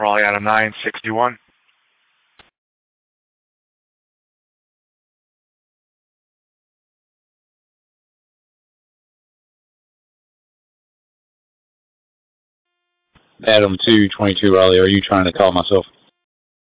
Raleigh Adam 961. Adam 222 Raleigh, are you trying to call myself?